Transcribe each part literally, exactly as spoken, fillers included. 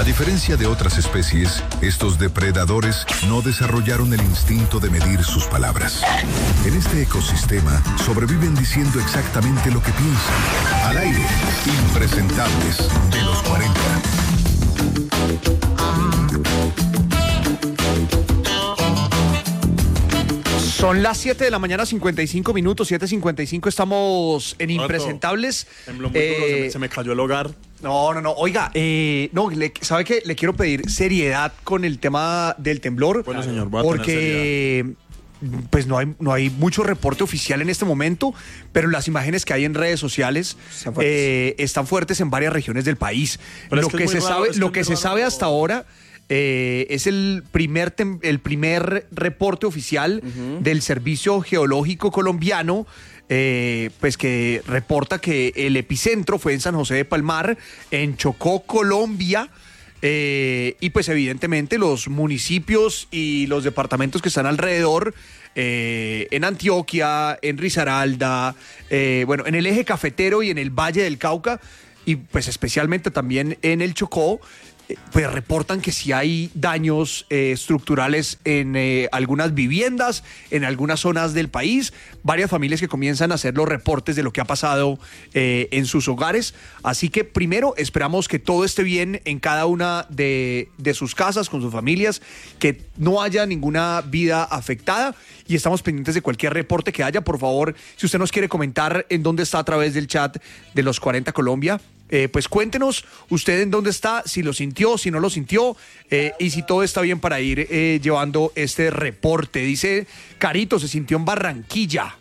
A diferencia de otras especies, estos depredadores no desarrollaron el instinto de medir sus palabras. En este ecosistema sobreviven diciendo exactamente lo que piensan. Al aire, impresentables de los cuarenta. Son las siete de la mañana, cincuenta y cinco minutos, siete cincuenta y cinco, estamos en Impresentables. Tembló muy duro, se, me, se me cayó el hogar. No, no, no, oiga, eh, no, le, ¿sabe qué? Le quiero pedir seriedad con el tema del temblor. Bueno, señor, voy a porque pues no hay, no hay mucho reporte oficial en este momento, pero las imágenes que hay en redes sociales están fuertes, eh, están fuertes en varias regiones del país. Pero lo que, que se raro, sabe, es que lo que se sabe hasta ahora Eh, es el primer, tem- el primer reporte oficial uh-huh. del Servicio Geológico Colombiano, eh, pues que reporta que el epicentro fue en San José de Palmar, en Chocó, Colombia, eh, y pues evidentemente los municipios y los departamentos que están alrededor, eh, en Antioquia, en Risaralda, eh, bueno, en el eje cafetero y en el Valle del Cauca, y pues especialmente también en el Chocó, pues reportan que sí hay daños eh, estructurales en eh, algunas viviendas, en algunas zonas del país, varias familias que comienzan a hacer los reportes de lo que ha pasado eh, en sus hogares. Así que primero esperamos que todo esté bien en cada una de, de sus casas, con sus familias, que no haya ninguna vida afectada, y estamos pendientes de cualquier reporte que haya. Por favor, si usted nos quiere comentar en dónde está a través del chat de los cuarenta Colombia, Eh, pues cuéntenos usted en dónde está, si lo sintió, si no lo sintió, eh, y si todo está bien para ir eh, llevando este reporte. Dice Carito, se sintió en Barranquilla.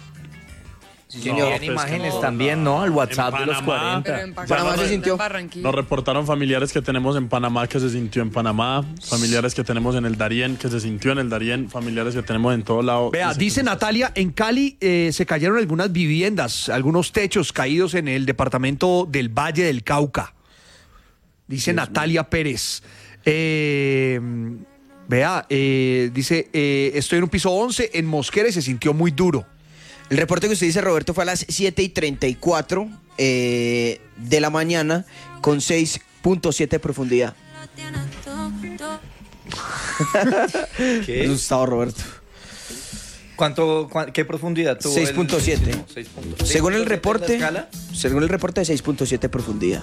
Sí, señor. No, imágenes no, también, ¿no? Al WhatsApp Panamá, de los cuarenta. En Panamá no, se sintió. Nos reportaron familiares que tenemos en Panamá que se sintió en Panamá, familiares que tenemos en el Darién que se sintió en el Darién, familiares que tenemos en todo lado. Vea, dice Natalia, en Cali eh, se cayeron algunas viviendas, algunos techos caídos en el departamento del Valle del Cauca. Dice Dios Natalia mío. Pérez. Eh, vea, eh, dice, eh, estoy en un piso once en Mosquera y se sintió muy duro. El reporte que usted dice, Roberto, fue a las siete y treinta y cuatro eh, de la mañana con seis punto siete de profundidad. ¿Qué? Asustado, Roberto. ¿Cuánto, cu- ¿Qué profundidad tuvo? seis punto siete. Según el reporte, ¿La según el reporte de seis punto siete de profundidad.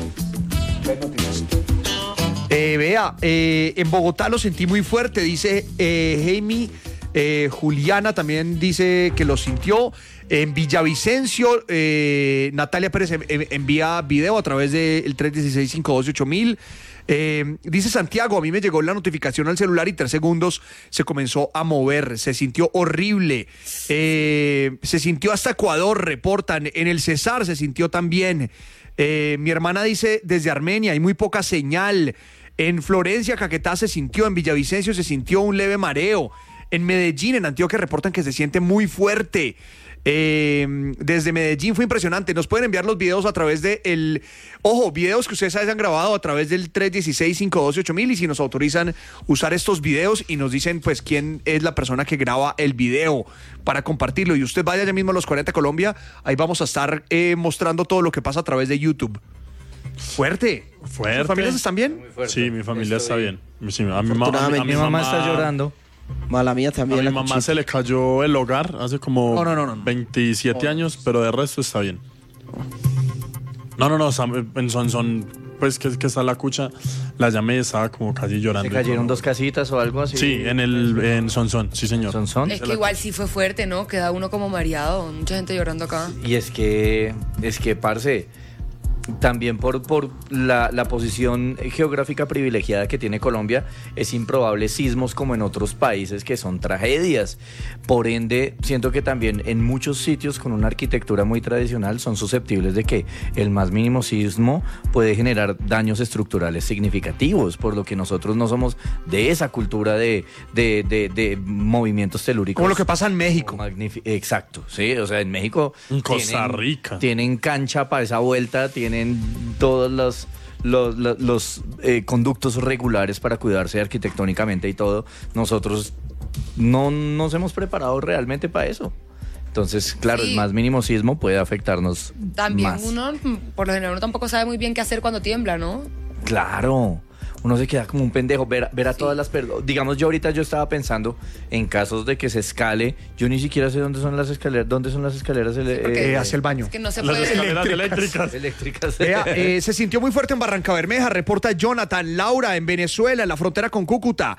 Eh, vea, eh, en Bogotá lo sentí muy fuerte, dice eh, Jaime. Eh, Juliana también dice que lo sintió. En Villavicencio, eh, Natalia Pérez envía video a través del tres uno seis, cinco dos ocho mil. Eh, dice Santiago, a mí me llegó la notificación al celular y tres segundos se comenzó a mover, se sintió horrible. Eh, se sintió hasta Ecuador, reportan. En el Cesar se sintió también. Eh, mi hermana dice desde Armenia, hay muy poca señal. En Florencia, Caquetá se sintió. En Villavicencio se sintió un leve mareo. En Medellín, en Antioquia, reportan que se siente muy fuerte. Eh, desde Medellín fue impresionante. Nos pueden enviar los videos a través de el... Ojo, videos que ustedes hayan grabado a través del tres uno seis, cinco dos ocho mil, y si nos autorizan usar estos videos y nos dicen pues quién es la persona que graba el video para compartirlo. Y usted vaya ya mismo a los cuarenta Colombia, ahí vamos a estar eh, mostrando todo lo que pasa a través de YouTube. Fuerte. Fuerte. ¿Sus familias están bien? Sí, mi familia está bien. Sí, a mi, ma- Afortunadamente, a mi Mi mamá está llorando. Mala mía también. A mi la mamá cuchita. se le cayó el hogar hace como No, no, no, no. veintisiete años, pero de resto está bien. No, no, no, Sam- en Son Son, pues que, que está la cucha, la llamé y estaba como casi llorando. ¿Se cayeron dos casitas o algo así? Sí, en el en Son Son, sí señor. Son son. Es que igual sí fue fuerte, ¿no? Queda uno como mareado, mucha gente llorando acá. Y es que, es que, parce, también por, por la, la posición geográfica privilegiada que tiene Colombia, es improbable sismos como en otros países que son tragedias. Por ende, siento que también en muchos sitios con una arquitectura muy tradicional son susceptibles de que el más mínimo sismo puede generar daños estructurales significativos, por lo que nosotros no somos de esa cultura de, de, de, de movimientos telúricos. Como lo que pasa en México. Magnífico. Exacto, sí, o sea, en México En Costa tienen, Rica. tienen cancha para esa vuelta, tienen todos los los, los, los eh, conductos regulares para cuidarse arquitectónicamente y todo. Nosotros no nos hemos preparado realmente para eso. Entonces, claro, Sí. el más mínimo sismo puede afectarnos También más. uno, por lo general, uno tampoco sabe muy bien qué hacer cuando tiembla, ¿no? Claro. uno se queda como un pendejo, ver, ver a sí. todas las personas. Digamos, yo ahorita yo estaba pensando en casos de que se escale, yo ni siquiera sé dónde son las escaleras, dónde son las escaleras eh, eh, hacia el baño. Es que no se las puede. escaleras eléctricas. eléctricas. Vea, eh, se sintió muy fuerte en Barranca Bermeja, reporta Jonathan. Laura, en Venezuela, en la frontera con Cúcuta.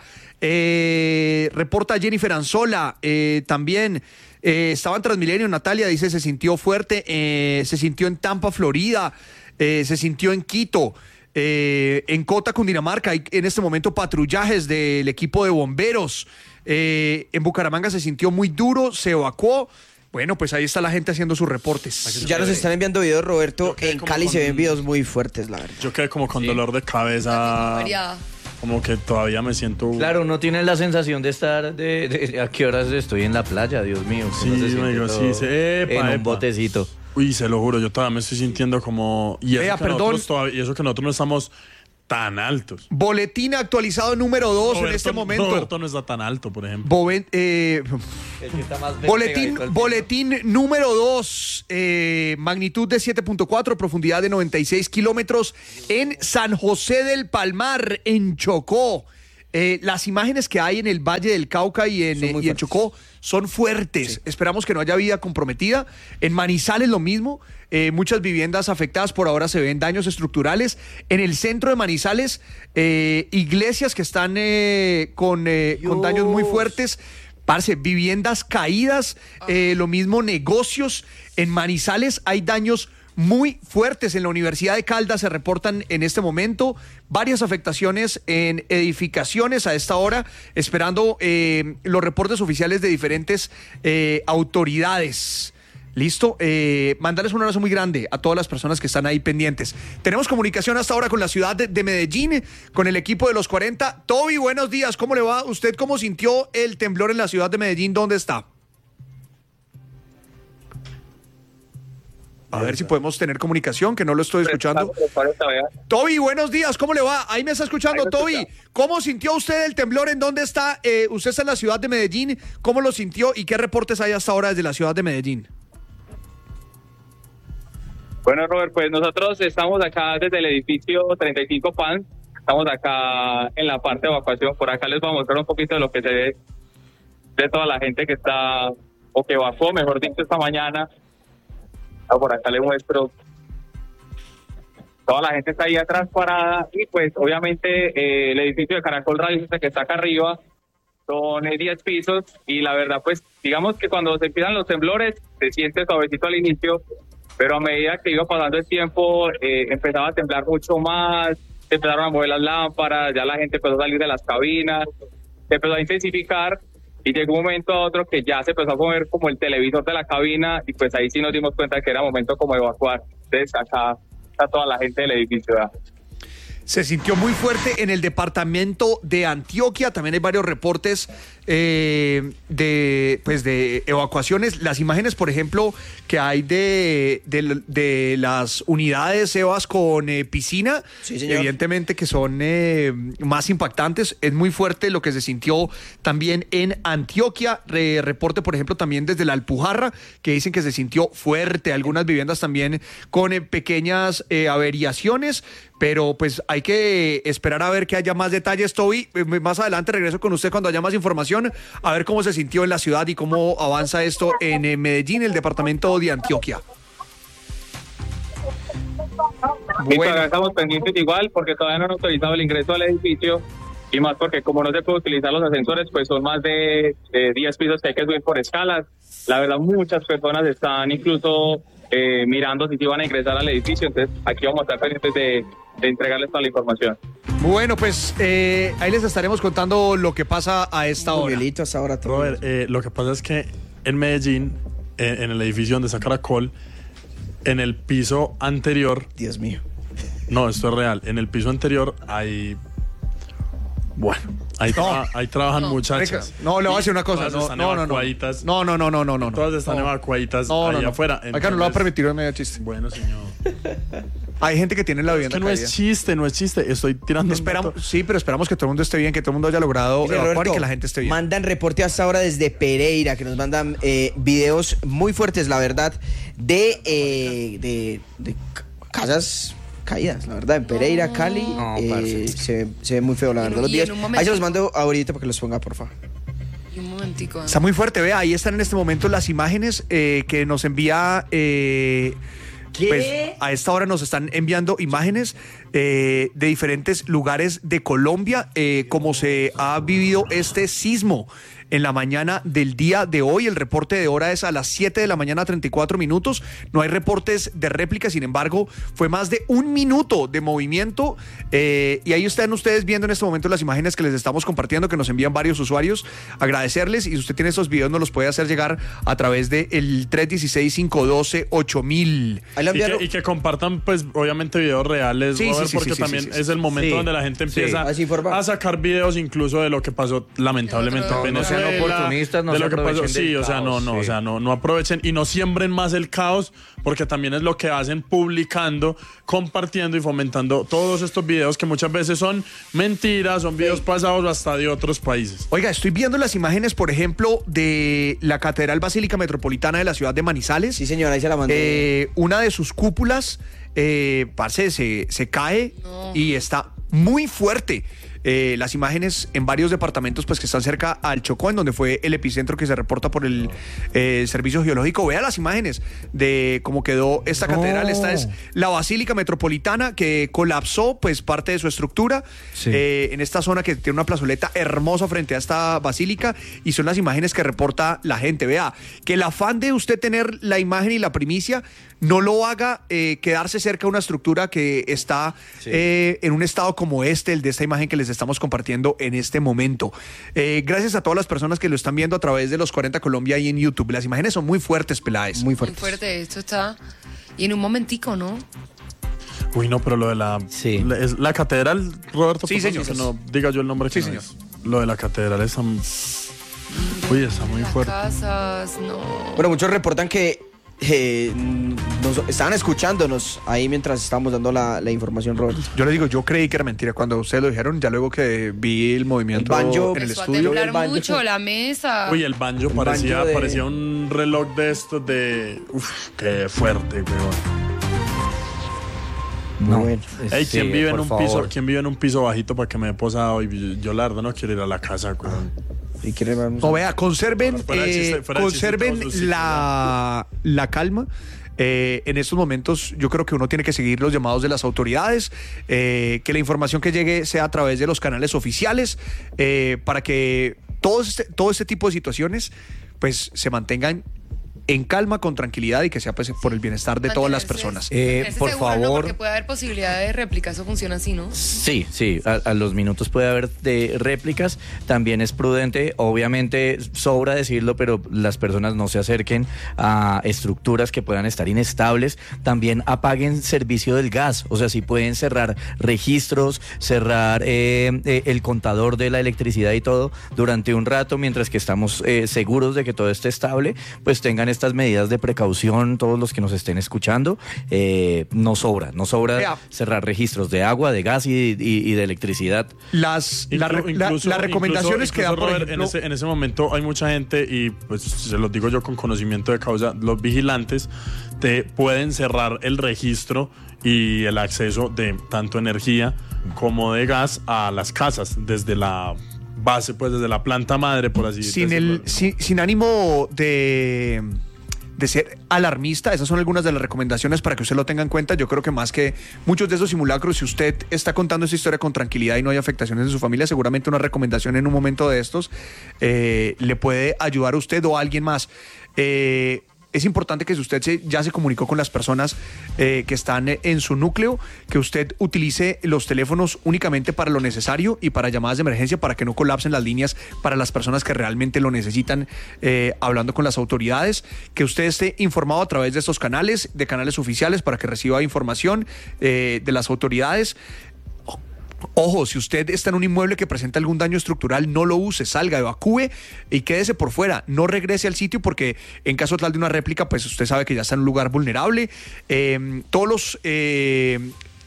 Eh, reporta Jennifer Anzola, eh, también. Eh, estaba en Transmilenio, Natalia dice, se sintió fuerte, eh, se sintió en Tampa, Florida, eh, se sintió en Quito, eh, en Cota, Cundinamarca, hay en este momento patrullajes del equipo de bomberos, eh, en Bucaramanga se sintió muy duro, se evacuó. Bueno, pues ahí está la gente haciendo sus reportes. Ya nos están enviando videos, Roberto. En Cali con... se ven videos muy fuertes, la verdad. Yo quedé como con sí. dolor de cabeza. Como que todavía me siento... Claro, uno tiene la sensación de estar... De, de, ¿A qué horas estoy en la playa? Dios mío. Sí, me digo, sí, sí. Epa, en epa. un botecito. Uy, se lo juro, yo todavía me estoy sintiendo como... Y eso, Vea, que perdón. Todavía, y eso que nosotros no estamos tan altos. Boletín actualizado número dos Roberto, en este momento. Roberto no está tan alto, por ejemplo. Boven, eh, El que está más boletín boletín número dos, eh, magnitud de siete punto cuatro, profundidad de noventa y seis kilómetros en San José del Palmar, en Chocó. Eh, las imágenes que hay en el Valle del Cauca y en, eh, y en Chocó son fuertes. Sí. Esperamos que no haya vida comprometida. En Manizales lo mismo. Eh, muchas viviendas afectadas, por ahora se ven daños estructurales. En el centro de Manizales, eh, iglesias que están eh, con, eh, con daños muy fuertes. Parce, viviendas caídas, eh, lo mismo negocios. En Manizales hay daños muy fuertes. En la Universidad de Caldas se reportan en este momento varias afectaciones en edificaciones a esta hora, esperando eh, los reportes oficiales de diferentes eh, autoridades. Listo, eh, mandarles un abrazo muy grande a todas las personas que están ahí pendientes. Tenemos comunicación hasta ahora con la ciudad de, de Medellín, con el equipo de los cuarenta. Toby, buenos días, ¿cómo le va? ¿Usted cómo sintió el temblor en la ciudad de Medellín? ¿Dónde está? A ver si podemos tener comunicación, que no lo estoy escuchando. Toby, buenos días, ¿cómo le va? Ahí me está escuchando, Toby. ¿Cómo sintió usted el temblor? ¿En dónde está? Eh, usted está en la ciudad de Medellín. ¿Cómo lo sintió y qué reportes hay hasta ahora desde la ciudad de Medellín? Bueno, Robert, pues nosotros estamos acá desde el edificio treinta y cinco P A N. Estamos acá en la parte de evacuación. Por acá les voy a mostrar un poquito de lo que se ve de toda la gente que está, o que evacuó, mejor dicho, esta mañana. Por acá les muestro. Toda la gente está ahí atrás parada y pues obviamente eh, el edificio de Caracol Radio, que está acá arriba, son diez pisos y la verdad pues digamos que cuando se empiezan los temblores se siente suavecito al inicio, pero a medida que iba pasando el tiempo eh, empezaba a temblar mucho más, se empezaron a mover las lámparas, ya la gente empezó a salir de las cabinas, se empezó a intensificar. Y llegó un momento a otro que ya se empezó a mover como el televisor de la cabina y pues ahí sí nos dimos cuenta que era momento como de evacuar. Entonces acá está toda la gente del edificio, ¿verdad? Se sintió muy fuerte en el departamento de Antioquia. También hay varios reportes eh, de, pues de evacuaciones. Las imágenes, por ejemplo, que hay de, de, de las unidades Evas con eh, piscina, sí, evidentemente que son eh, más impactantes. Es muy fuerte lo que se sintió también en Antioquia. Re, reporte, por ejemplo, también desde la Alpujarra, que dicen que se sintió fuerte. Algunas viviendas también con eh, pequeñas eh, averiaciones. Pero pues hay que esperar a ver que haya más detalles, Toby. Más adelante regreso con usted cuando haya más información, a ver cómo se sintió en la ciudad y cómo avanza esto en Medellín, el departamento de Antioquia. Bueno, estamos pendientes igual porque todavía no han autorizado el ingreso al edificio y más porque como no se puede utilizar los ascensores, pues son más de, de diez pisos que hay que subir por escalas. La verdad, muchas personas están incluso eh, mirando si iban a ingresar al edificio, entonces aquí vamos a estar pendientes de, de entregarles toda la información. Bueno, pues eh, ahí les estaremos contando lo que pasa a esta hora. Miguelito, hasta ahora. Robert, eh, lo que pasa es que en Medellín, eh, en el edificio donde está Caracol, en el piso anterior... Dios mío. No, esto es real. En el piso anterior hay... Bueno, ahí, no. tra ahí trabajan no. muchachas. No, le voy a decir una cosa. Todas no, están no, evacuaditas. No, no, no, no, no, no. Todas están no. evacuaditas no, ahí no, no. afuera. Entonces... Acá no lo va a permitir en medio chiste. Bueno, señor. Hay gente que tiene la vivienda es que no caída. es chiste, no es chiste. Estoy tirando... Esperamos, sí, pero esperamos que todo el mundo esté bien, que todo el mundo haya logrado Mire, evacuar Roberto, y que la gente esté bien. Mandan reporte hasta ahora desde Pereira, que nos mandan eh, videos muy fuertes, la verdad, de, eh, de, de casas caídas, la verdad. En Pereira, Cali, No, eh, parce. se, se ve muy feo, la Y en verdad. un- Los y videos. en un Ahí se momentico. los mando ahorita para que los ponga, por favor. Y un momentico. Está muy fuerte, vea, ahí están en este momento las imágenes eh, que nos envía... Eh, Pues a esta hora nos están enviando imágenes eh, de diferentes lugares de Colombia, eh, como se ha vivido este sismo en la mañana del día de hoy. El reporte de hora es a las siete de la mañana, treinta y cuatro minutos. No hay reportes de réplica, sin embargo, fue más de un minuto de movimiento. Eh, y ahí están ustedes viendo en este momento las imágenes que les estamos compartiendo, que nos envían varios usuarios. Agradecerles, y si usted tiene esos videos, nos los puede hacer llegar a través del tres uno seis, cinco uno dos, ocho mil. Ahí la Y que, enviaron. y que compartan, pues, obviamente videos reales, Sí, Robert, sí, sí, porque sí, sí, también sí, sí. es el momento Sí. donde la gente empieza Así informa. a sacar videos incluso de lo que pasó lamentablemente No, en no Venezuela. sean oportunistas, no de se lo que pasó. aprovechen Sí, del o sea, no, caos, no, sí. o sea, no, no aprovechen y no siembren más el caos, porque también es lo que hacen publicando, compartiendo y fomentando todos estos videos que muchas veces son mentiras, son videos pasados hasta de otros países. Oiga, estoy viendo las imágenes, por ejemplo, de la Catedral Basílica Metropolitana de la ciudad de Manizales. Sí, señora, ahí se la mandé. Eh, una de sus cúpulas, eh, parce, se, se cae No. y está muy fuerte. Eh, las imágenes en varios departamentos pues que están cerca al Chocó, en donde fue el epicentro que se reporta por el eh, Servicio Geológico. Vea las imágenes de cómo quedó esta No. catedral. Esta es la Basílica Metropolitana, que colapsó pues parte de su estructura Sí. eh, en esta zona, que tiene una plazoleta hermosa frente a esta basílica, y son las imágenes que reporta la gente. Vea, que el afán de usted tener la imagen y la primicia no lo haga eh, quedarse cerca de una estructura que está Sí. eh, en un estado como este, el de esta imagen que les estamos compartiendo en este momento. Eh, gracias a todas las personas que lo están viendo a través de los cuarenta Colombia y en YouTube. Las imágenes son muy fuertes, Peláez. Muy Muy fuerte. fuerte, esto está. Y en un momentico, ¿no? Uy, no, pero lo de la, Sí. la, es la catedral, Roberto, Sí, por señor. favor, que no diga yo el nombre. Sí, que no señor. es. Lo de la catedral es am- uy, está muy Las fuerte. casas, no. Bueno, muchos reportan que eh, nos estaban escuchándonos ahí mientras estábamos dando la, la información, Robert. Yo le digo, yo creí que era mentira cuando ustedes lo dijeron, ya luego que vi el movimiento El banjo. en el Empezó a estudio. temblar el baño. mucho la mesa. Uy, el banjo El parecía, banjo de- parecía un reloj de estos de... Uf, qué fuerte, weón. No. Bueno. Ey, Sí, ¿quién vive en por un favor. piso, quién vive en un piso bajito para que me dé posado? Y yo, la verdad, no quiero ir a la casa, weón. ¿Y quiere vamos O a- vea, conserven, Fuera de chiste, eh, fuera de chiste, conserven todos los sitios, la, la calma. Eh, en estos momentos yo creo que uno tiene que seguir los llamados de las autoridades, eh, que la información que llegue sea a través de los canales oficiales, eh, para que todo este, todo este tipo de situaciones pues se mantengan en calma, con tranquilidad, y que sea pues, por el bienestar de todas las Mantenerse- personas. Eh, mantenerse por seguro, ¿no? favor. Porque puede haber posibilidad de réplica, eso funciona así, ¿no? Sí, sí, a, a los minutos puede haber de réplicas, también es prudente, obviamente sobra decirlo, pero las personas no se acerquen a estructuras que puedan estar inestables, también apaguen servicio del gas, o sea, si pueden cerrar registros, cerrar eh, eh, el contador de la electricidad y todo durante un rato, mientras que estamos eh, seguros de que todo esté estable, pues tengan estas medidas de precaución, todos los que nos estén escuchando, eh, no sobra, no sobra Vea. cerrar registros de agua, de gas y, y- y de electricidad. Las, la re- Inclu- la- incluso- las recomendaciones incluso- que da, incluso, por Robert, ejemplo... en, ese, en ese momento hay mucha gente, y pues se los digo yo con conocimiento de causa, los vigilantes te pueden cerrar el registro y el acceso de tanto energía como de gas a las casas desde la base, pues desde la planta madre, por así sin, decirlo. el, sin, sin ánimo de, de ser alarmista, esas son algunas de las recomendaciones para que usted lo tenga en cuenta. Yo creo que más que muchos de esos simulacros, si usted está contando esta historia con tranquilidad y no hay afectaciones en su familia, seguramente una recomendación en un momento de estos eh, le puede ayudar a usted o a alguien más. Eh, Es importante que si usted se, ya se comunicó con las personas eh, que están en su núcleo, que usted utilice los teléfonos únicamente para lo necesario y para llamadas de emergencia, para que no colapsen las líneas para las personas que realmente lo necesitan, eh, hablando con las autoridades, que usted esté informado a través de estos canales, de canales oficiales, para que reciba información eh, de las autoridades. Ojo, si usted está en un inmueble que presenta algún daño estructural, no lo use, salga, evacúe y quédese por fuera. No regrese al sitio, porque en caso tal de una réplica, pues usted sabe que ya está en un lugar vulnerable. Eh, todos los... Eh,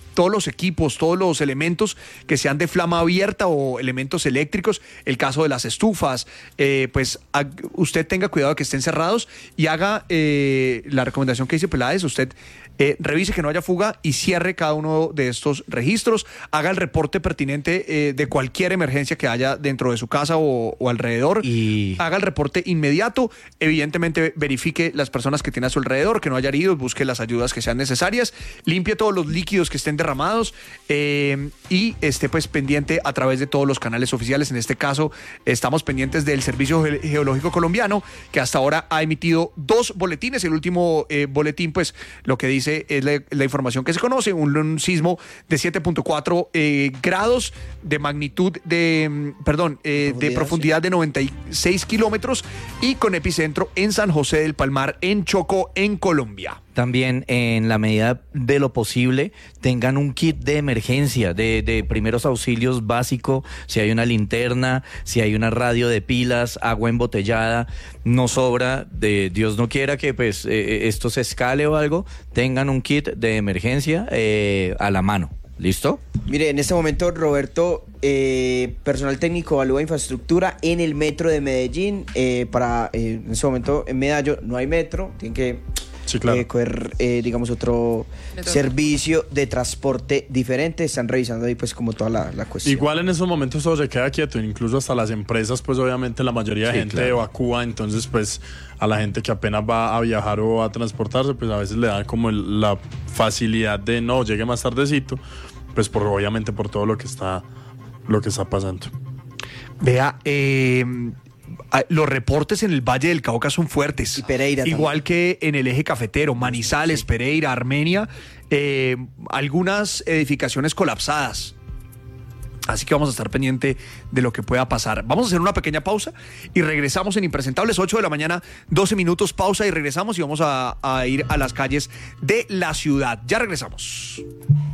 todos los equipos, todos los elementos que sean de flama abierta o elementos eléctricos, el caso de las estufas, eh, pues a, usted tenga cuidado de que estén cerrados y haga eh, la recomendación que dice Peláez, usted eh, revise que no haya fuga y cierre cada uno de estos registros, haga el reporte pertinente eh, de cualquier emergencia que haya dentro de su casa o, o alrededor, y haga el reporte inmediato, evidentemente verifique las personas que tiene a su alrededor, que no haya heridos, busque las ayudas que sean necesarias, limpie todos los líquidos que estén derramados eh, y esté pues pendiente a través de todos los canales oficiales. En este caso estamos pendientes del Servicio Ge- Geológico Colombiano, que hasta ahora ha emitido dos boletines. El último eh, boletín pues lo que dice es la, la información que se conoce, un, un sismo de siete punto cuatro eh, grados de magnitud de, perdón, eh, profundidad, de profundidad sí. de noventa y seis kilómetros y con epicentro en San José del Palmar, en Chocó, en Colombia. También, en la medida de lo posible, tengan un kit de emergencia, de, de primeros auxilios básico, si hay una linterna, si hay una radio de pilas, agua embotellada, no sobra, de Dios no quiera que pues eh, esto se escale o algo, tengan un kit de emergencia eh, a la mano. ¿Listo? Mire, en este momento, Roberto, eh, personal técnico evalúa infraestructura en el metro de Medellín. Eh, para eh, en este momento, en Medallo no hay metro, tienen que sí, claro. eh, coger, eh, digamos, otro metro. Servicio de transporte diferente. Están revisando ahí, pues, como toda la, la cuestión. Igual en esos momentos todo se queda quieto, incluso hasta las empresas, pues, obviamente, la mayoría de sí, gente claro. evacúa, entonces, pues, a la gente que apenas va a viajar o a transportarse, pues, a veces le dan como el, la facilidad de no, llegue más tardecito, pues por obviamente por todo lo que está lo que está pasando. Vea, eh, los reportes en el Valle del Cauca son fuertes. Y Pereira igual también. Que en el eje cafetero, Manizales, sí. Pereira, Armenia, eh, algunas edificaciones colapsadas. Así que vamos a estar pendiente de lo que pueda pasar. Vamos a hacer una pequeña pausa y regresamos en Impresentables, ocho de la mañana, doce minutos, pausa y regresamos y vamos a, a ir a las calles de la ciudad. Ya regresamos.